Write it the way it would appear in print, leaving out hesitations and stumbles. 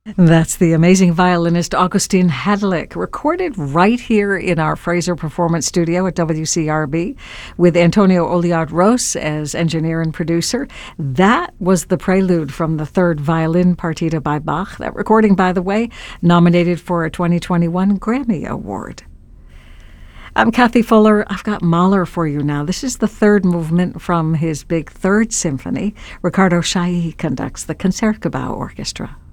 That's the amazing violinist Augustin Hadlick, recorded right here in our Fraser Performance Studio at WCRB with Antonio Oliad-Ros as engineer and producer. That was the prelude from the third violin partita by Bach. That recording, by the way, nominated for a 2021 Grammy Award. I'm Kathy Fuller. I've got Mahler for you now. This is the third movement from his big Third Symphony. Ricardo Chailly conducts the Concertgebouw Orchestra.